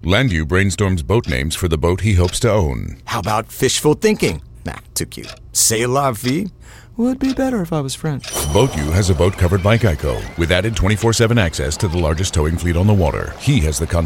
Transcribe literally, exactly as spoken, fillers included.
Landu brainstorms boat names for the boat he hopes to own. How about fishful thinking? Nah, too cute. C'est la vie? Would be better if I was French. BoatU has a boat covered by Geico with added twenty-four seven access to the largest towing fleet on the water. He has the confidence